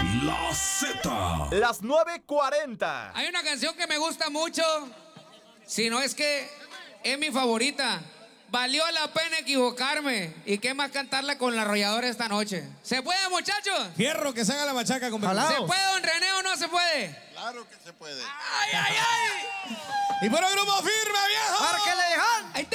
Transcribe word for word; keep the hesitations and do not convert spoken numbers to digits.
La Z. Las nueve cuarenta. Hay una canción que me gusta mucho, si no es que es mi favorita. Valió la pena equivocarme. ¿Y qué más cantarla con la arrolladora esta noche? ¿Se puede, muchachos? Fierro, que se haga la machaca con ¿Se puede, don René, o no se puede? Claro que se puede. ¡Ay, ay, ay! Y por un grupo firme, viejo. ¡Márquele, Jan! ¡Ahí te